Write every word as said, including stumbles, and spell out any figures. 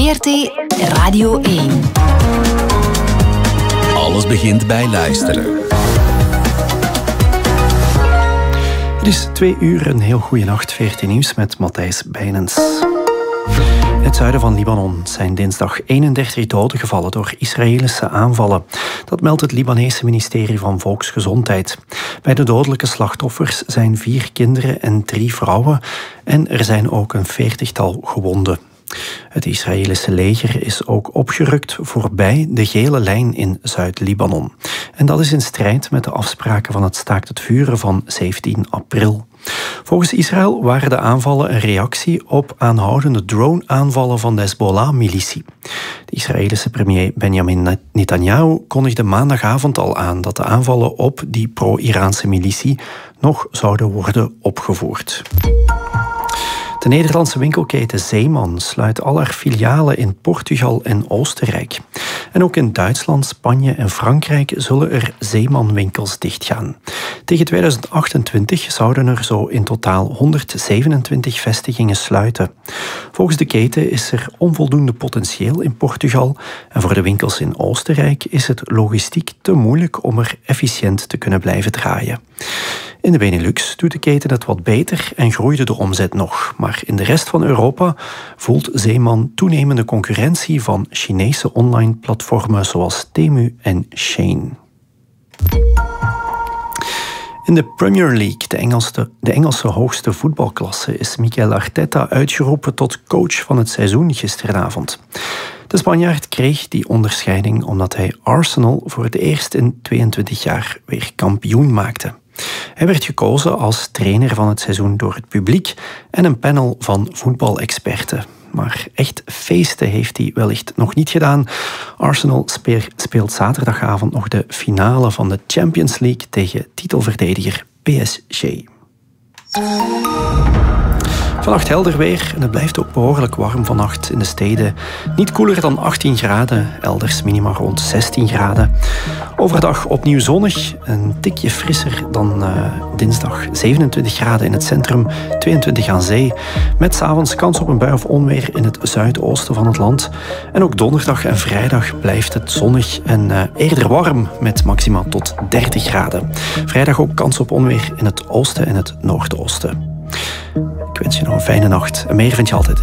V R T Radio één. Alles begint bij luisteren. Het is twee uur, een heel goede nacht. V R T Nieuws met Matthijs Bijnens. In het zuiden van Libanon zijn dinsdag eenendertig doden gevallen door Israëlische aanvallen. Dat meldt het Libanese ministerie van Volksgezondheid. Bij de dodelijke slachtoffers zijn vier kinderen en drie vrouwen en er zijn ook een veertigtal gewonden. Het Israëlische leger is ook opgerukt voorbij de gele lijn in Zuid-Libanon. En dat is in strijd met de afspraken van het staakt het vuren van zeventien april. Volgens Israël waren de aanvallen een reactie op aanhoudende drone-aanvallen van de Hezbollah-militie. De Israëlische premier Benjamin Netanyahu kondigde maandagavond al aan dat de aanvallen op die pro-Iraanse militie nog zouden worden opgevoerd. De Nederlandse winkelketen Zeeman sluit al haar filialen in Portugal en Oostenrijk. En ook in Duitsland, Spanje en Frankrijk zullen er Zeeman-winkels dichtgaan. Tegen tweeduizend achtentwintig zouden er zo in totaal honderdzevenentwintig vestigingen sluiten. Volgens de keten is er onvoldoende potentieel in Portugal en voor de winkels in Oostenrijk is het logistiek te moeilijk om er efficiënt te kunnen blijven draaien. In de Benelux doet de keten het wat beter en groeide de omzet nog. Maar in de rest van Europa voelt Zeeman toenemende concurrentie van Chinese online platformen zoals Temu en Shein. In de Premier League, de Engelse, de Engelse hoogste voetbalklasse, is Mikel Arteta uitgeroepen tot coach van het seizoen gisteravond. De Spanjaard kreeg die onderscheiding omdat hij Arsenal voor het eerst in tweeëntwintig jaar weer kampioen maakte. Hij werd gekozen als trainer van het seizoen door het publiek en een panel van voetbalexperten. Maar echt feesten heeft hij wellicht nog niet gedaan. Arsenal speelt zaterdagavond nog de finale van de Champions League tegen titelverdediger P S G. Vannacht helder weer en het blijft ook behoorlijk warm vannacht in de steden. Niet koeler dan achttien graden, elders minima rond zestien graden. Overdag opnieuw zonnig, een tikje frisser dan uh, dinsdag. zevenentwintig graden in het centrum, tweeëntwintig aan zee. Met 's avonds kans op een bui of onweer in het zuidoosten van het land. En ook donderdag en vrijdag blijft het zonnig en uh, eerder warm met maxima tot dertig graden. Vrijdag ook kans op onweer in het oosten en het noordoosten. Ik wens je nog een fijne nacht. En meer vind je altijd